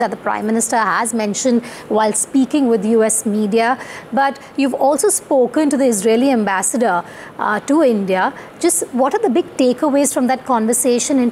that the Prime Minister has mentioned while speaking with US media, but you've also spoken to the Israeli ambassador to India. Just what are the big takeaways from that conversation in